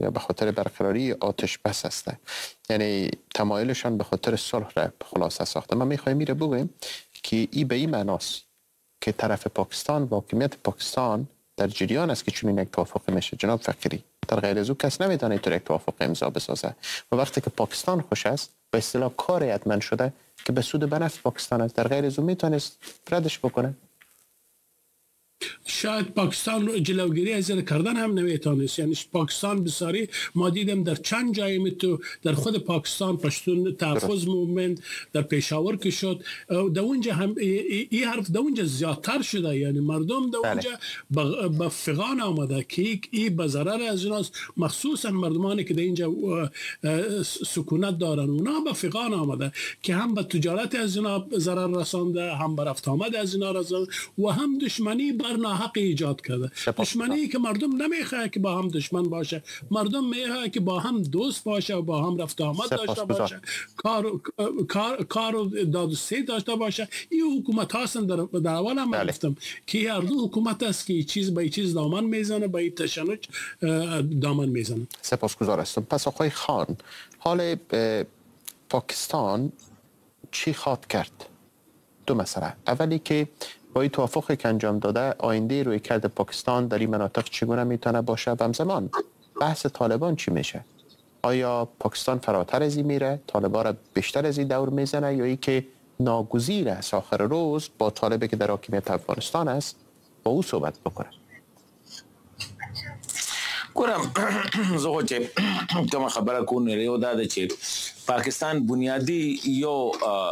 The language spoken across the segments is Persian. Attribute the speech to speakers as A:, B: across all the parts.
A: یا به خاطر برقراری آتش بس است. یعنی تمایلشان به خاطر صلح را خلاصه ساخته. ما میخوایم میره بگویم که این به این معناست که طرف پاکستان و حاکمیت پاکستان در جریان است که چون یک توافق میشه. جناب فقیری، در غیر از او کس نمیتونه اینطور یک توافق امضا بسازه و وقتی که پاکستان خوش است به اصطلاح کاری حتما شده که به سود و به نفع پاکستان است. در غیر از او میتونست ردش بکنه.
B: شاید پاکستان رو جلوگیری از کردن هم نمیتونست. یعنی پاکستان بسیاری ما دیدم در چند جایی تو در خود پاکستان پشتون تحفظ موومنت در پیشاور که شد در اونجا هم این حرف در اونجا زیادتر شده. یعنی مردم در اونجا به فغان آمده که این به ضرر از اوناست، مخصوصا مردمانی که در اینجا سکونت دارن اونا به فغان آمده که هم به تجارت از اونا ضرر رسانده، هم به رفت آمد از اونا رسانده و هم دشمنی بر ناحق ایجاد کرده. دشمنی که مردم نمیخواد که با هم دشمن باشه، مردم میخواد که با هم دوست باشه و با هم رفت آمد داشته باشه، کار و دادستانی داشته باشه. این حکومت هستن در اول هم گفتم که هر دو حکومت است که چیز به چیز دامن میزنه، به تشنج دامن میزنه.
A: سپاسگزار هستم. پس آقای خان، حال پاکستان چی خواد کرد؟ دو مسئله. اولی که با این توافقی که انجام داده آینده روی کرد پاکستان در این مناطق چگونه میتونه باشه و همزمان بحث طالبان چی میشه؟ آیا پاکستان فراتر از این میره، طالبان را بیشتر از این دور میزنه، یا ای که ناگزیر است آخر روز با طالبی که در حاکمیت افغانستان است با او صحبت بکنه؟
C: ګورم زه خو چې کومه خبره کوم یو دا ده چې پاکستان بنیادی یو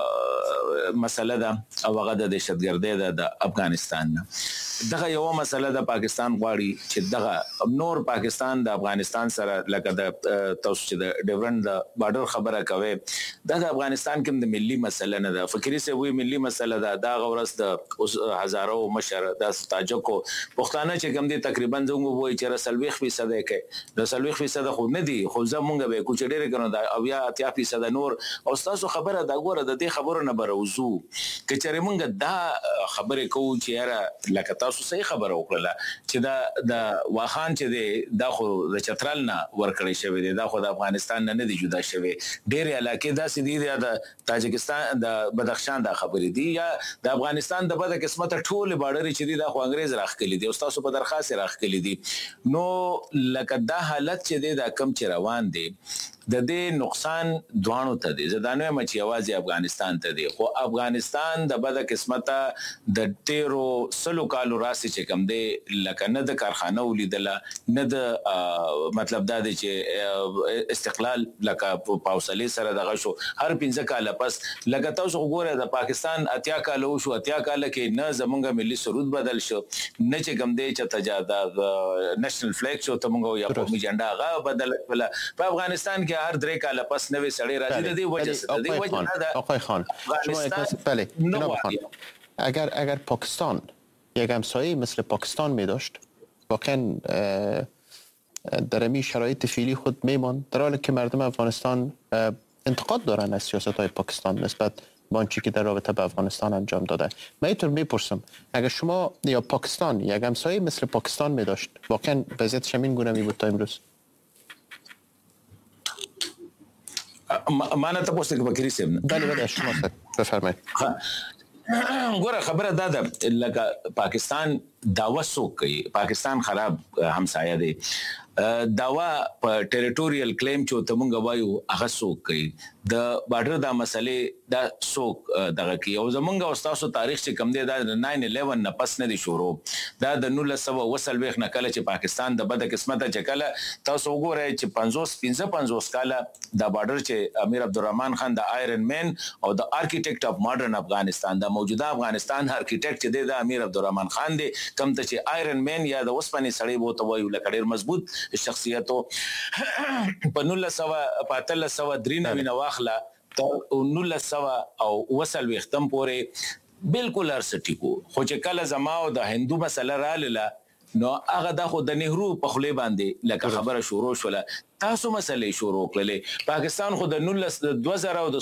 C: مسله ده او هغه د دهشتګردۍ ده د افغانستان نه. دغه یو مسله ده پاکستان غواړي چې دغه نور پاکستان د افغانستان سره لکه د تاسو چې د ډیورنډ د بارډر خبره کوي دا د افغانستان کې د ملي مسله نه ده. فکري سه وی ملي مسله ده. دا غورس د هزارو مشر د تاجکو پښتانه چې کوم دي تقریبا زموږ وایي چې 30% کې د 30% خو نه دي، خو زمونږ به کوچ ډېر کنه دا او یا 80% نور. او تاسو خبره دا ګوره د دې خبرو نه بروزو چې چېرې مونږ دا خبره کوو چې یاره لکه تاسو صحیح خبره وکړه چې دا واخان چې دی دا خو د چترال نه ورکړی شوی دی، دا خو د افغانستان نه دی جدا شوی. ډېر علاقې داسې دي د تاجکستان د بدخشان دا خبرې دي یا د افغانستان د بده قسمت ټول بارډر چې دی دا خو انګريز راخکلی دي او تاسو په درخواست راخکلی دي. نو لکه دا حالت چې دی دا کم چې روان دی د دې نقصان دوانو ته دی. زدانه مچ یوازې افغانستان ته دی، خو افغانستان د بده قسمته د ټیرو سلو کالو راسي چې کم دی لکه نه د کارخانه ولیدله نه د مطلب دا دی چې استقلال لکه پاوسلې سره دغه شو. هر 15 کال پس لکه تاسو وګورئ د پاکستان اتیا کال شو، اتیا کال کې نه زمونږ ملي سرود بدل شو، نه چې کم دی چې تجاده نېشنل فلیګ شو ته مونږ یا قومي جنډا هغه بدل کړل. په افغانستان کې هر 3 کال پس نوې سړی راځي د دې وجه څه د دې وجه نه ده.
A: آقای خان شما بله جناب خان، اگر پاکستان یک همسایه مثل پاکستان می داشت واقعا در این شرایط فعلی خود میمان، در حالی که مردم افغانستان انتقاد دارن از سیاست های پاکستان نسبت به آنچه که در رابطه با افغانستان انجام داده. من اینطور میپرسم اگر شما یا پاکستان یک همسایه مثل پاکستان می داشت واقعا وضعیتش همین گونه می بود تا امروز؟
C: مانه تاسو کې بکری سیم
A: بله شما بفرمایید.
C: ګوره خبره دا ده لکه پاکستان داوا څوک کوي، پاکستان خراب همسایه دی. داوا په ټریټوریل کلیم چې ته مونږ وایو هغه څوک کوي، د بارډر دا مسلې دا څوک دغه کوي. او زمونږ او تاسو تاریخ چې کم دی دا 9/11 نه پس نه دی شروع، دا د 1940 نه کله چې پاکستان د بده قسمته چې کله تاسو وګورئ چې 55 کاله دا بارډر چې امیر عبدالرحمن خان د آیرن مین او د آرکیټیکټ اف ماډرن افغانستان د موجوده افغانستان آرکیټیکټ چې دی د امیر عبدالرحمن خان دی، کم ته چې آیرن مین یا د اوسپنې سړی بوته وایو لکه ډېر مضبوط شخصیتو په 1993 نه واخله تر 1900 پورې بالکل ارسټی کو. خو چې کله زما او د هندو مسله رااله نو هغه د خو د نهرو په خله باندې لکه خبره شروع شوله، تاسو مسلې شروع کړلې. پاکستان خو د 2000 او د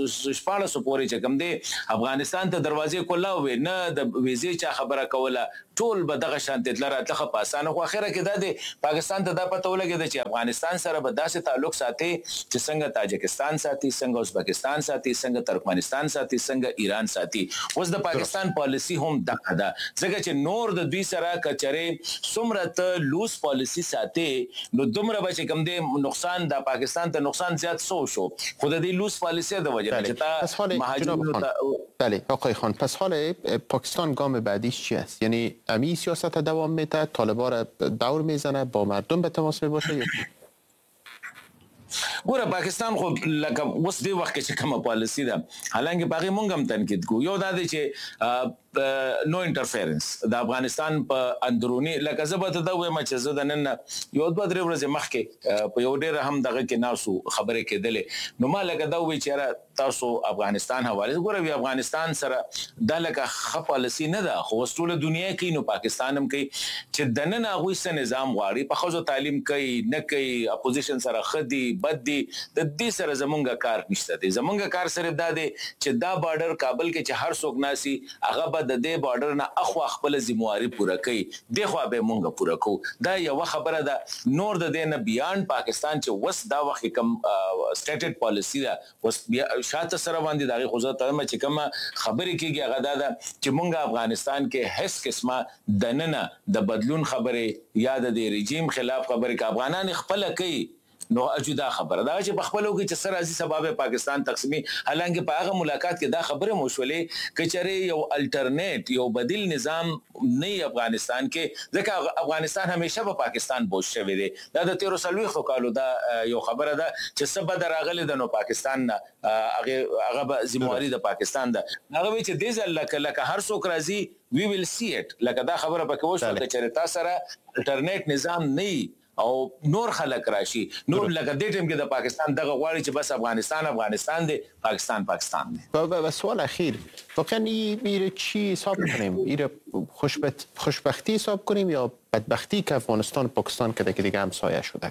C: 14 پورې چې کوم دی افغانستان ته دروازې کولاوي نه د ویزې چا خبره کوله، ټول به دغه شانتي تلره په اسانه خو اخره کې د پاکستان ته دا پته ولګید چې افغانستان سره به داسې تعلق ساتي چې څنګه تاجکستان ساتي، څنګه ازبکستان ساتي، څنګه ترکمنستان ساتي، څنګه ایران ساتي. اوس د پاکستان پالیسی هم دغه ده، ځکه چې نور د دوی سره کچره څومره ته لوس پالیسی ساتي نو دومره به چې کوم دی نقصان د پاکستان ته نقصان زیات شو خود د لوس پالیسی د وجه چې تا مهاجرینو
A: بله آقای خان، پس حال پاکستان گام بعدیش چی است؟ یعنی امی سیاست دوام میده، طالبان را دور میزنه، با مردم به تماس میباشه یا
C: ګوره پاکستان خو لکه اوس دی وخت کې کومه پالیسی ده، حالانکه باغی مونږ هم تنقید کو. یو دا دی چې نو انټرفیرنس د افغانستان په اندرونی لکه زبته دا وایم چې زه د نن یو دوه درې ورځې مخکې په یو ډېر هم دغه کې ناسو خبره کېدلې نو ما لکه دا وی چې تاسو افغانستان حواله ګوره وی افغانستان سره د لکه خ پالیسی نه ده خو ټول دنیا کې نو پاکستان هم کوي چې د نن هغه سره نظام غواړي په خوځو تعلیم کوي نه کوي اپوزیشن سره خدي بدي د دې سره زمونږه کار نشته دي. زمونږه کار سره دا دی چې دا بارډر کابل کې چې هر څوک ناسي هغه د دې بارډر نه اخوا خپل ذمہواری پوره کوي د خو به مونږه پوره کو. دا یو خبره ده. نور د دې نه بیان پاکستان چې وس دا وخت کم سټیټډ پالیسی ده وس شاته سره باندې دغه خو ته چې کوم خبرې کیږي هغه دا چې مونږه افغانستان کې هیڅ قسمه دننه د بدلون خبره یا د رژیم خلاف خبره کې افغانان خپل کوي نو اجدا خبره دا چې بخپلو کې چې سر ازي سبب پاکستان تقسیمي. حالانکه په هغه ملاقات کې دا خبره مشولې کچره یو الټرنیټ یو بدیل نظام نه افغانستان کې ځکه افغانستان همیشه په پاکستان بوج شوی دی. دا د 13 کالو دا یو خبره ده چې سبا دراغله د نو پاکستان هغه ذمہواری د پاکستان ده هغه چې دې ځل لکه هر څوک راځي وی ویل سی اټ لکه دا خبره پکې وشو چې تاسو سره الټرنیټ نظام نه او نور خلک راشي نور لکه دې ټیم کې د پاکستان دغه غواړي چې بس افغانستان دی پاکستان دی.
A: و سوال اخیر واقعا میره چی حساب کنیم؟ میره خوشبختی حساب کنیم یا بدبختی که افغانستان پاکستان که دیگه همسایه شده؟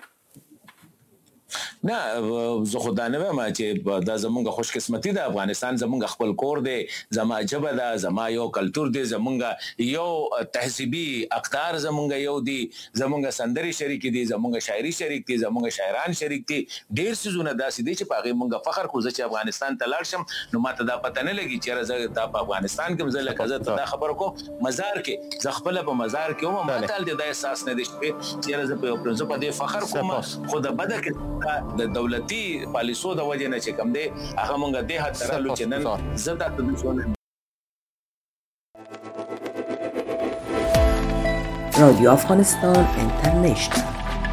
C: نه زه خو دا نه وایم چې دا زمونږ خوش قسمتي ده. افغانستان زمونږ خپل کور دی، زما ژبه ده، زما یو کلچر دی، زمونږ یو تهذیبي اقدار زمونږ یو دی، زمونږ سندري شریک دي، زمونږ شاعري شریک دي، زمونږ شاعران شریک دي. ډېر څه نه داسې دي چې په هغه مونږ فخر کوو چې افغانستان ته لاړ شم نو ماته دا پته نه لګي چې زه په افغانستان کې مزل کزه دا خبر کوم مزار کې ز خپل په مزار کې هم ماته د احساس نه دي چې زه په پرنځ په دې فخر کوم خو د بده کې د دولتي پالیسو د وجه نه چې کم دی هغه مونږ د هڅه ترلو چې نن زړه ته دښونه.
D: رادیو افغانستان اینترنشنال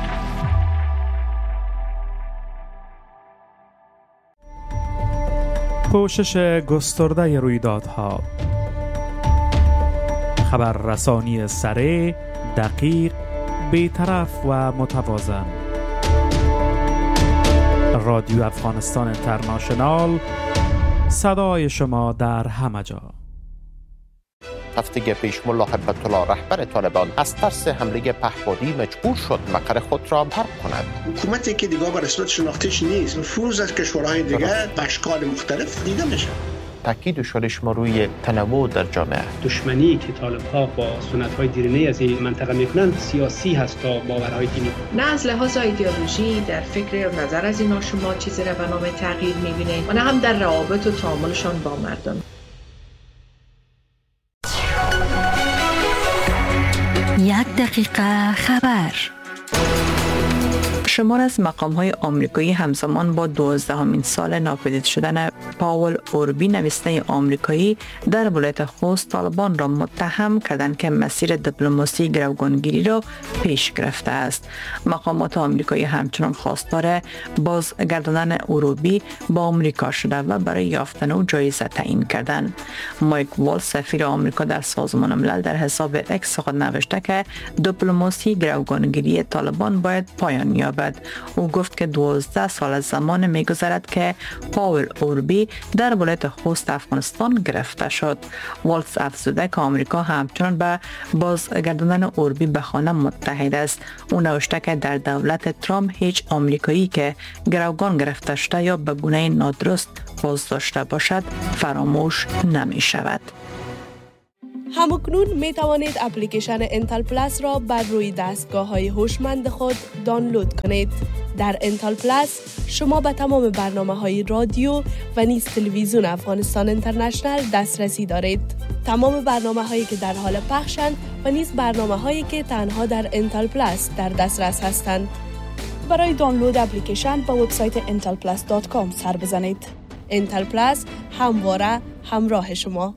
E: پوشش گسترده رویدادها، خبررسانی سریع، دقیق، بی‌طرف و متوازن. رادیو افغانستان اینترنشنال، صدای شما در همه جا.
A: هفته پیش ملا هیبت الله رهبر طالبان از ترس حمله پهپادی مجبور شد مقر خود را ترک کند.
F: حکومتی که دیگه به رسمیت شناختیش نیست، نفوذ از کشورهای دیگه به اشکال مختلف دیده میشه.
A: تاکید شدش ما روی تنوع در جامعه.
G: دشمنی که طالب‌ها با سنت‌های دیرینه از این منطقه میکنند سیاسی هست تا باورهای دینی.
H: نه از لحاظ ایدئولوژی در فکر و نظر از اینا شما چیزی را به نام تغییر میبینید و نه هم در روابط و تعاملشان با مردم.
I: 1 دقیقه خبر.
D: شمار از مقام‌های آمریکایی همزمان با 12مین سال ناپدید شدن پاول اوربی نویسنده آمریکایی در ولایت خوست طالبان را متهم کردند که مسیر دیپلماسی گروگانگیری را پیش گرفته است. مقامات آمریکایی همچنان خواستار بازگرداندن اوربی با آمریکا شده و برای یافتن او جایزه تعیین کردند. مایک والز سفیر آمریکا در سازمان ملل در حساب اکس خود نوشته که دیپلماسی گروگانگیری طالبان باید پایان یابد. او گفت که 12 سال از زمان می‌گذرد که پاول اوربی در ولایت خوست افغانستان گرفته شد. والز افزوده که آمریکا همچنان به بازگرداندن اوربی به خانه متحد است. او نوشته که در دولت ترامپ هیچ آمریکایی که گروگان گرفته شده یا به گونه نادرست بازداشته باشد فراموش نمی شود.
J: همکنون می توانید اپلیکیشن انتل پلاس را بر روی دستگاه‌های هوشمند خود دانلود کنید. در انتل پلاس شما به تمام برنامه‌های رادیو و نیز تلویزیون افغانستان اینترنشنال دسترسی دارید. تمام برنامه‌هایی که در حال پخشند و نیز برنامه‌هایی که تنها در انتل پلاس در دسترس هستند. برای دانلود اپلیکیشن به وبسایت intelplus.com سر بزنید. انتل پلاس همواره همراه شما.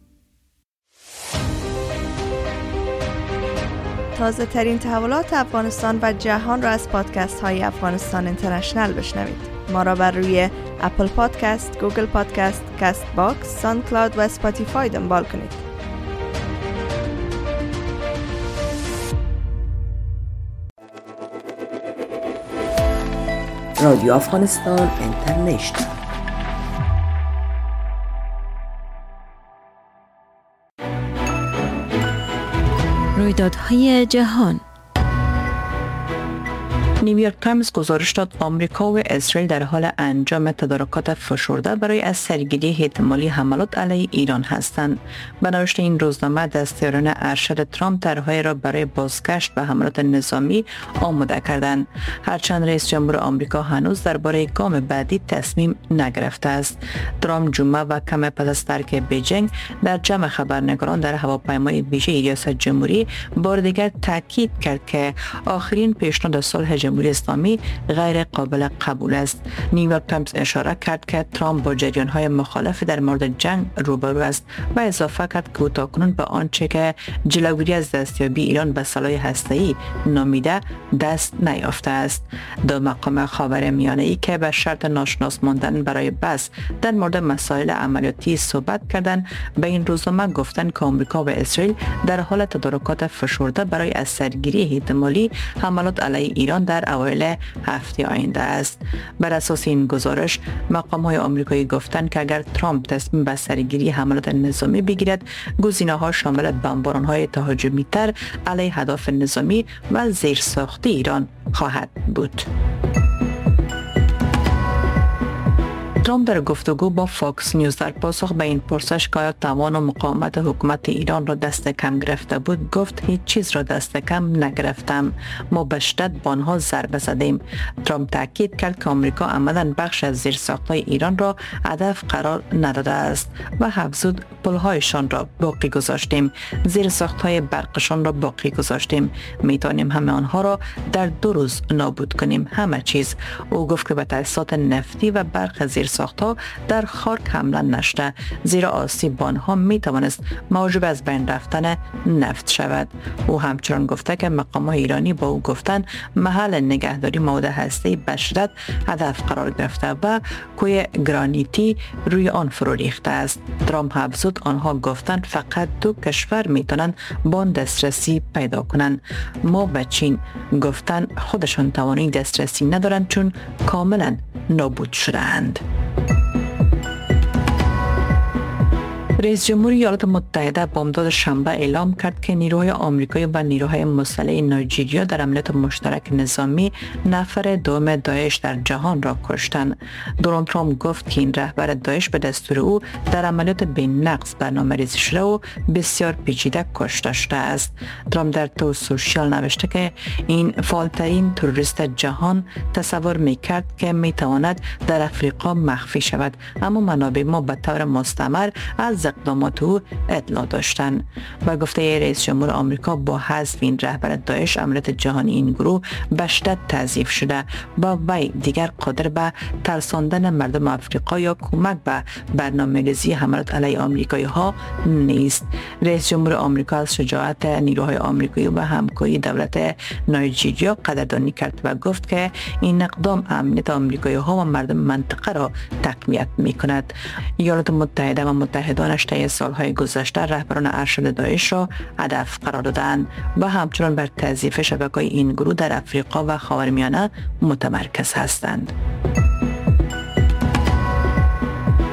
K: تازه ترین تحولات افغانستان و جهان را از پادکست های افغانستان اینترنشنال بشنوید. ما را بر روی اپل پادکست، گوگل پادکست، کاست باکس، ساوند کلاود و اسپاتیفای دنبال کنید.
L: رادیو افغانستان اینترنشنال.
I: رویدادهای جهان.
D: نیویورک تایمز گزارش داد آمریکا و اسرائیل در حال انجام تدارکات فشرده برای از سرگیری احتمالی حملات علیه ایران هستند. به نوشته این روزنامه دستیاران ارشد ترامپ طرح‌های را برای بازگشت به حملات نظامی آماده کردند. هرچند رئیس جمهور آمریکا هنوز درباره گام بعدی تصمیم نگرفته است. ترامپ جمعه و کم پس از ترک بیجینگ در جمع خبرنگاران در هواپیمای ویژه ریاست جمهوری بار دیگر تاکید کرد که آخرین پیشنهاد صلح جمهوری اسلامی غیر قابل قبول است. نیویورک تایمز اشاره کرد که ترامپ با جریان‌های مخالف در مورد جنگ روبرو است و اضافه کرد که او تاکنون به آنچه که جلوگیری از دستیابی ایران به سلاح هسته‌ای نامیده دست نیافته است. دو مقام خاورمیانه‌ای که به شرط ناشناس ماندن برای بحث در مورد مسائل عملیاتی صحبت کردند به این روزنامه گفتند که آمریکا و اسرائیل در حال تدارکات فشرده برای از سرگیری احتمالی حملات علیه ایران در اوایل هفته آینده است. بر اساس این گزارش مقام‌های آمریکایی گفتند که اگر ترامپ تصمیم به سرگیری حملات نظامی بگیرد، گزینه‌ها شامل بمباران‌های تهاجمی‌تر علیه اهداف نظامی و زیرساختی ایران خواهد بود. ترامپ در گفتگو با فاکس نیوز در پاسخ به این پرسش که آیا توان و مقاومت حکومت ایران را دست کم گرفته بود گفت هیچ چیز را دست کم نگرفتم، ما به شدت به آنها ضربه زدیم. ترامپ تاکید کرد که آمریکا عمداً بخش از زیرساخت‌های ایران را هدف قرار نداده است و افزود پل‌هایشان را باقی گذاشتیم، زیرساخت‌های برقشان را باقی گذاشتیم، میتوانیم همه آنها را در 2 روز نابود کنیم، همه چیز. او گفت که به تأسیسات نفتی و برق زیرساخت‌ها در خاک حمله نشده، زیرا آسیب آنها می توانست موجب از بین رفتن نفت شود. او همچنان گفته که مقام‌های ایرانی با او گفتند محل نگهداری مواد هسته‌ای به شدت هدف قرار گرفته و کوه گرانیتی روی آن فرو ریخته است. ترامپ افزود آنها گفتند فقط 2 کشور می توانند با آن دسترسی پیدا کنند. ما به چین گفتند خودشان توانایی دسترسی ندارند چون کاملا نابود شده‌اند. رئیس جمهور ایالات متحده بامداد شنبه اعلام کرد که نیروهای آمریکایی و نیروهای مسلح نایجریا در عملیات مشترک نظامی نفر دوم داعش در جهان را کشتند. دونالد ترامپ گفت که این رهبر داعش به دستور او در عملیات بی‌نقص برنامه‌ریزی شده و بسیار پیچیده کشته شده است. ترامپ در تو سوشیال نوشته که این فعال‌ترین تروریست جهان تصور می‌کرد که می‌تواند در افریقا مخفی شود، اما منابع ما به طور مستمر از اقدامات او اطلاع داشتند. با گفته رئیس جمهور آمریکا با حذف این رهبر داعش عملیات جهانی این گروه به شدت تضعیف شده و وی دیگر قادر به ترساندن مردم آفریقا یا کمک به برنامه‌ریزی حملات علیه آمریکایی ها نیست. رئیس جمهور آمریکا از شجاعت نیروهای آمریکایی و همکاری دولت نایجریا قدردانی کرد و گفت که این اقدام امنیت آمریکایی ها و مردم منطقه را تقویت می‌کند. ایالات متحده و متحدانش طی سالهای گذشته رهبران ارشد داعش را هدف قرار دادند و همچنان بر تضعیف شبکه‌های این گروه در افریقا و خاورمیانه متمرکز هستند.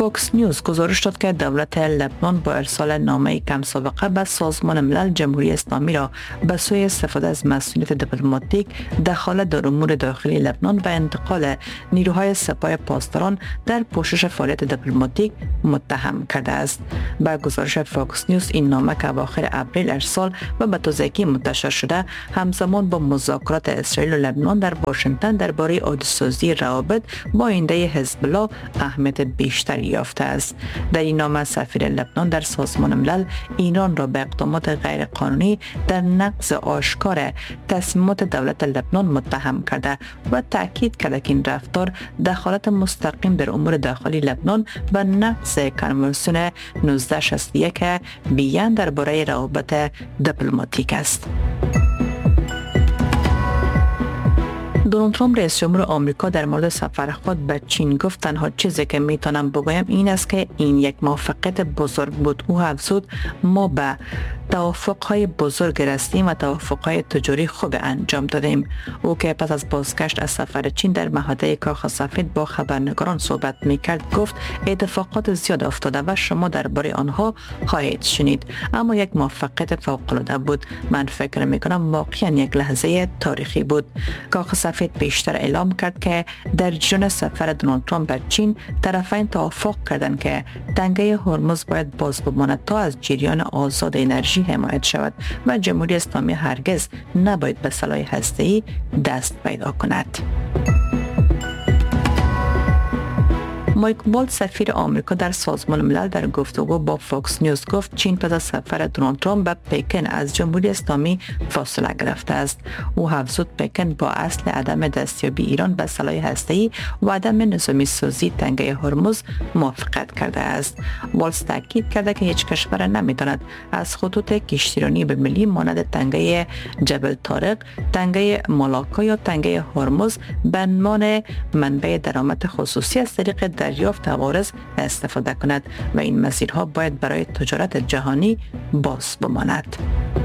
D: فوکس نیوز گزارش داد که دولت لبنان با ارسال نامه کم سابقه به سازمان ملل جمهوری اسلامی را به سوی استفاده از مسئولیت دیپلماتیک دخالت در امور داخلی لبنان و انتقال نیروهای سپاه پاسداران در پوشش فعالیت دیپلماتیک متهم کرده است. با گزارش فوکس نیوز این نامه که اواخر اپریل ارسال و به تازگی منتشر شده همزمان با مذاکرات اسرائیل و لبنان در واشنگتن درباره عادی‌سازی روابط با آینده حزب الله اهمیت بیشتری یافته است. در این نامه سفیر لبنان در سازمان ملل ایران را به اقدامات غیرقانونی در نقض آشکار تصمیمات دولت لبنان متهم کرده و تاکید کرده که این رفتار دخالت مستقیم در امور داخلی لبنان و نقض کنوانسیون 1961 بیان درباره روابط دیپلماتیک است. دونالد ترامپ رئیس جمهور آمریکا در مورد سفر خود به چین گفت تنها چیزی که میتونم بگویم این است که این یک موفقیت بزرگ بود. او افزود ما به توافق‌های بزرگ رسیدیم و توافق‌های تجاری خوب انجام دادیم. او که پس از بازگشت از سفر چین در محوطه کاخ سفید با خبرنگاران صحبت میکرد گفت اتفاقات زیاد افتاده و شما درباره آنها خواهید شنید، اما یک موفقیت فوق‌العاده بود. من فکر میکنم واقعا یک لحظه تاریخی بود. کاخ سفید بیشتر اعلام کرد که در جریان سفر دونالد ترامپ به چین طرفین توافق کردند که تنگه هرمز باید باز بماند تا از جریان آزاد انرژی حمایت شود و جمهوری اسلامی هرگز نباید به سلاح هسته‌ای دست پیدا کند. مایک والتز سفیر آمریکا در سازمان ملل در گفتگو با فوکس نیوز گفت چین پس از سفر دونالد ترامپ به پکن از جمهوری اسلامی فاصله گرفته است. او افزود پکن با اصل عدم دستیابی ایران به سلاح هسته‌ای و عدم نظامی سازی تنگه هرمز موافقت کرده است. والتز تاکید کرده که هیچ کشور نمیتواند از خطوط کشتیرانی بین‌المللی مانند تنگه جبل طارق، تنگه مالاکا یا تنگه هرمز به عنوان منبع درآمد خصوصی از طریق دریافت عوارض استفاده کند و این مسیرها باید برای تجارت جهانی باز بماند.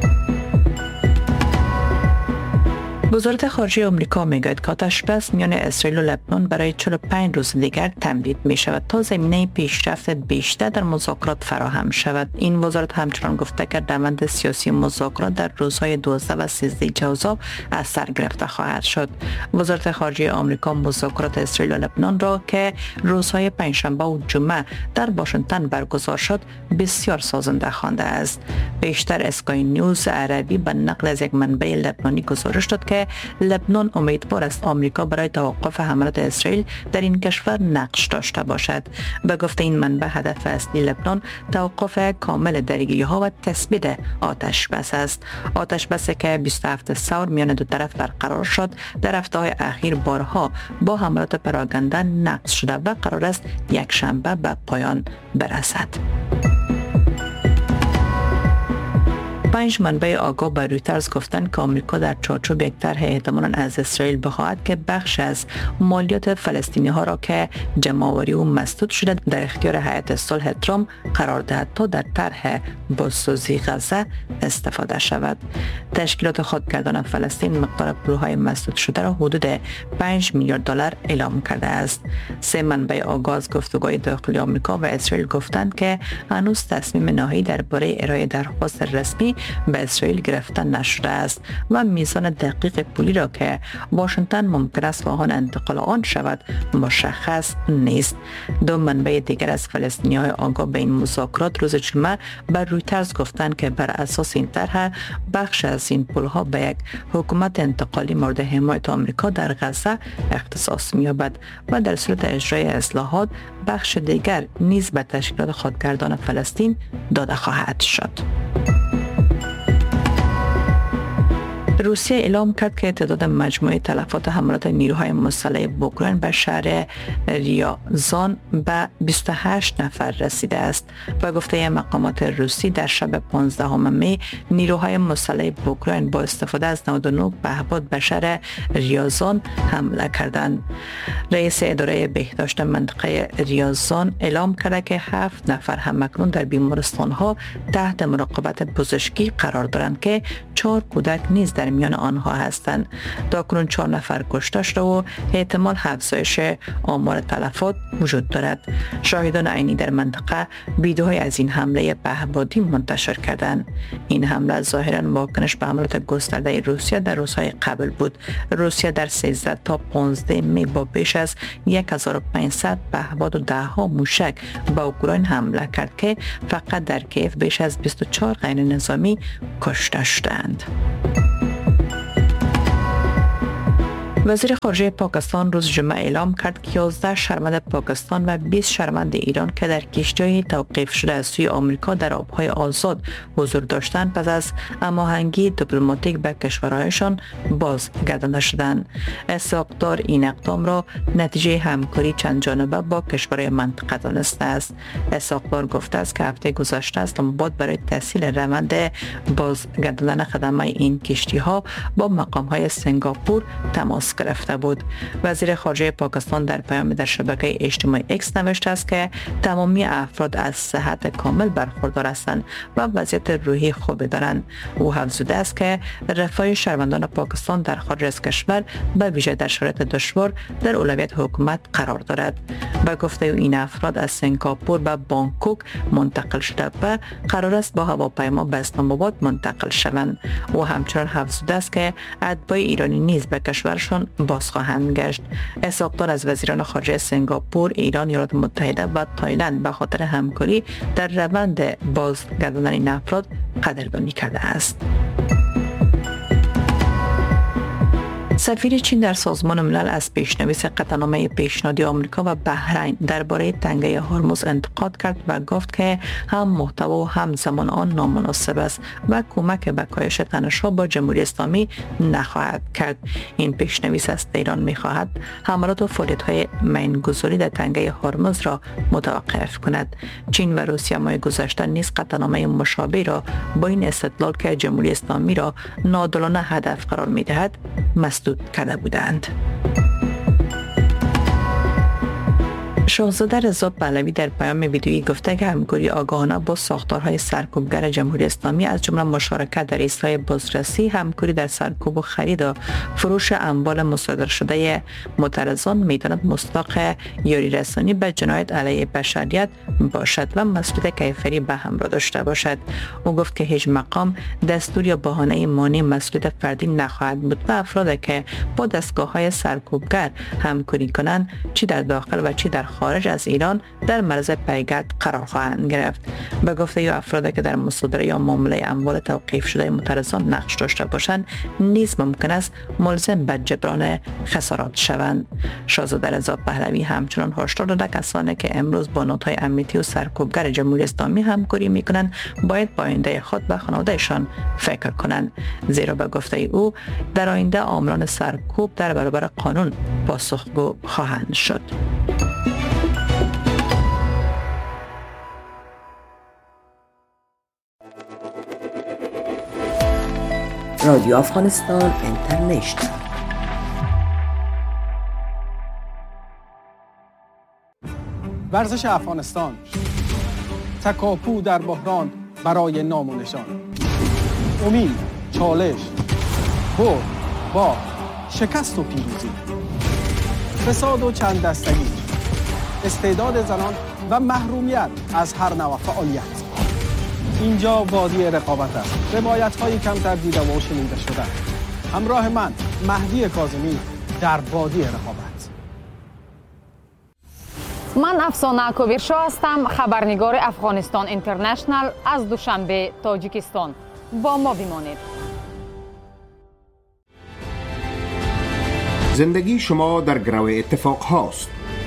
D: وزارت خارجه آمریکا میگوید که آتش‌بس میان اسرائیل و لبنان برای 45 روز دیگر تمدید می شود تا زمینه پیشرفت بیشتر در مذاکرات فراهم شود. این وزارت همچنان گفته که روند سیاسی مذاکرات در روزهای 12 و 13 جوزا از سر گرفته خواهد شد. وزارت خارجه آمریکا مذاکرات اسرائیل و لبنان را که روزهای پنجشنبه و جمعه در واشنگتن برگزار شد بسیار سازنده خوانده است. بیشتر اسکای نیوز عربی به نقل از یک منبع لبنانی گزارش داد که لبنان امیدوار است آمریکا برای توقف حملات اسرائیل در این کشور نقش داشته باشد. به گفته این منبع هدف اصلی لبنان توقف کامل درگیری‌ها و تثبیت آتش بس است. آتش بسی که 27 ثور میان دو طرف برقرار شد در هفته‌های اخیر بارها با حملات پراکنده نقض شده و قرار است یک شنبه به پایان برسد. 5 منبع آگاه به رویترز گفتند که آمریکا در چارچوب یک طرح احتمالاً از اسرائیل بخواهد که بخش از مالیات فلسطینی ها را که جمع‌آوری او مسدود شده در اختیار هیئت صلح ترامپ قرار دهد تا در طرح بازسازی غزه استفاده شود. تشکیلات خودگردان فلسطین مقدار پولهای مسدود شده را حدود 5 میلیارد دلار اعلام کرده است. 3 منبع آگاه از گفتگوهای داخلی آمریکا و اسرائیل گفتند که هنوز تصمیم نهایی درباره ارائه درخواست رسمی به اسرائیل گرفته نشده است و میزان دقیق پولی را که واشنگتن ممکن است خواهان انتقال آن شود مشخص نیست. 2 منبع دیگر از فلسطینی‌های آگاه به این مذاکرات روز جمعه بر رویترز گفتند که بر اساس این طرح بخش از این پولها به یک حکومت انتقالی مورد حمایت آمریکا در غزه اختصاص می‌یابد و در صورت اجرای اصلاحات بخش دیگر نیز به تشکیلات خودگردان فلسطین داده خواهد شد. روسیه اعلام کرد که تعداد مجموعی تلفات حملات نیروهای مسلح اوکراین به شهر ریازان به 28 نفر رسیده است. با گفته مقامات روسی در شب 15 می نیروهای مسلح اوکراین با استفاده از 99 پهپاد به شهر ریازان حمله کردند. رئیس اداره بهداشت منطقه ریازان اعلام کرده که 7 نفر همکنون در بیمارستان‌ها تحت مراقبت پزشکی قرار دارند که 4 کودک نیز در میان آنها هستند. تاکنون 4 نفر کشته شده و احتمال افزایش آمار تلفات وجود دارد. شاهدان عینی در منطقه ویدیوهای از این حمله پهپادی منتشر کردند. این حمله ظاهراً واکنش به حملات گسترده روسیه در روزهای قبل بود. روسیه در 13 تا 15 می با بیش از 1500 پهپاد و 10 موشک به اوکراین حمله کرد که فقط در کیف بیش از 24 غیر نظامی کشته شدند. وزیر خارجه پاکستان روز جمعه اعلام کرد که 11 شهروند پاکستان و 20 شهروند ایران که در کشتی‌های توقیف شده از سوی آمریکا در آبهای آزاد حضور داشتند پس از هماهنگی دیپلماتیک به کشورهایشان بازگردانده شدند. اسحاق‌دار این اقدام را نتیجه همکاری چند جانبه با کشورهای منطقه دانسته است. اسحاق‌دار گفته است که هفته گذشته اسلام‌آباد برای تسهیل روند بازگرداندن خدمات این کشتی‌ها با مقام‌های سنگاپور تماس گرفته بود. وزیر خارجه پاکستان در پیام در شبکه اجتماعی اکس نوشته است که تمامی افراد از صحت کامل برخوردار هستند و وضعیت روحی خوبی دارند. او افزوده است که رفاه شهروندان پاکستان در خارج از کشور به ویژه در شرایط دشوار در اولویت حکومت قرار دارد. به گفته او این افراد از سنگاپور به بانکوک منتقل شده و قرار است با هواپیما به اسلام آباد منتقل شوند. او همچنان افزوده است که اتباع ایرانی نیز به کشورشان باز خواهند گشت. اسحاق‌دار از وزیران خارجه سنگاپور، ایران، ایالات متحده و تایلند به خاطر همکاری در روند بازگرداندن این افراد قدردانی کرده است. سفیر چین در سازمان ملل از پیشنویس قطعنامه پیشنهادی آمریکا و بحرین درباره تنگه هرمز انتقاد کرد و گفت که هم محتوا و هم زمان آن نامناسب است و کمک به کاهش تنش‌ها با جمهوری اسلامی نخواهد کرد. این پیشنویس از ایران می‌خواهد حملات و فعالیت‌های میان‌گذاری در تنگه هرمز را متوقف کند. چین و روسیه ماه گذشته نیز قطعنامه مشابه را با این استدلال که جمهوری اسلامی را ناعادلانه هدف قرار می‌دهد مسدود کرده بودند. شاهزاده رضا پهلوی در پیام ویدیویی گفته که همکاری آگاهانه با ساختارهای سرکوبگر جمهوری اسلامی از جمله مشارکت در اصلاح بازرسی، همکاری در سرکوب و خرید و فروش اموال مصادره شده معترضان می‌تواند مصداق یاری رسانی به جنایت علیه بشریت باشد و مسئولیت کیفری به همراه داشته باشد. او گفت که هیچ مقام دستور یا بهانه مانع مسئولیت فردی نخواهد بود و افرادی که با دستگاه‌های سرکوبگر همکاری کنند چی در داخل و چی در خارج از ایران در معرض پیگرد قرار خواهند گرفت. به گفته او افرادی که در مصادره یا معامله اموال توقیف شده معترضان نقش داشته باشند نیز ممکن است ملزم به جبران خسارات شوند. شاهزاده رضا پهلوی همچنان هشدار داده کسانی که امروز با نهادهای امنیتی و سرکوبگر جمهوری اسلامی همکاری میکنند باید با آینده خود و خانوادهشان فکر کنند، زیرا به گفته او در آینده عاملان سرکوب در برابر قانون پاسخگو خواهند شد.
L: رادیو افغانستان اینترنشنال.
M: ورزش افغانستان، تکاپو در بحران برای نام و نشان، امید، چالش، برد، باخت، شکست و پیروزی، فساد و چند دستگی، استعداد زنان و محرومیت از هر نوع فعالیت. اینجا وادی رقابت است. روایت‌های کمتر دیده و شنیده شده. همراه من مهدی کاظمی در وادی رقابت.
N: من افسانه کویرشا هستم، خبرنگار افغانستان اینترنشنال از دوشنبه تاجیکستان. با ما بمانید.
O: زندگی شما در گرو اتفاق هاست.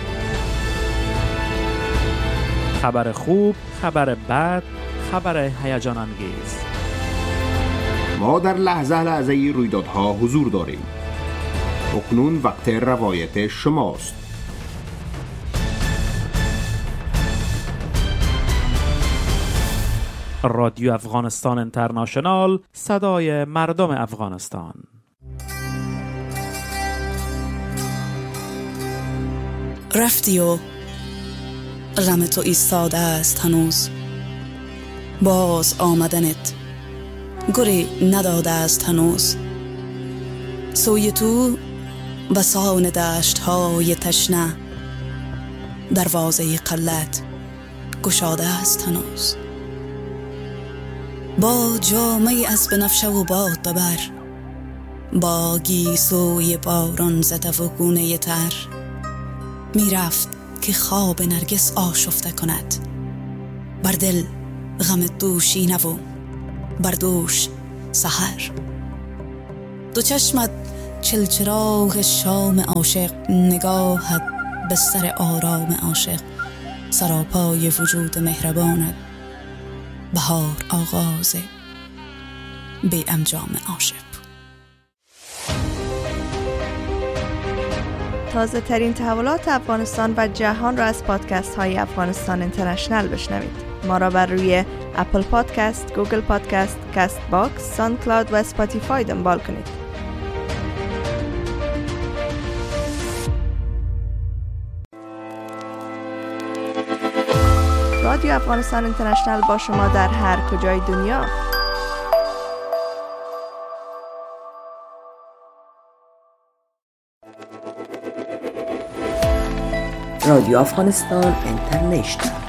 E: خبر خوب، خبر بد، خبر هیجان انگیز.
O: ما در لحظه رویدادها حضور داریم. اکنون وقت روایت شماست.
E: رادیو افغانستان اینترنشنال، صدای مردم افغانستان.
P: رفتی و غم تو ایستاده است هنوز، باز آمدنت گری نداده است هنوز. سوی تو بسان دشت های تشنه، دروازه قلت گشاده است هنوز. با جامه از بنفشه و باد ببر، با گیسوی باران زده و گونه تر، می رفت که خواب نرگس آشفته کند، بر دل غم دوشینه و بر دوش سحر. دو چشمت چلچراغ شام عاشق، نگاهت بستر آرام عاشق، سراپای وجود مهربانت، بهار آغاز بی انجام عاشق.
K: تازه ترین تحولات افغانستان و جهان را از پادکست های افغانستان اینترنشنل بشنوید. ما را بر روی اپل پادکست، گوگل پادکست، کست باکس، ساند کلاود و اسپاتیفای دنبال کنید. رادیو افغانستان اینترنشنل با شما در هر کجای دنیا.
L: رادیو افغانستان اینترنشنل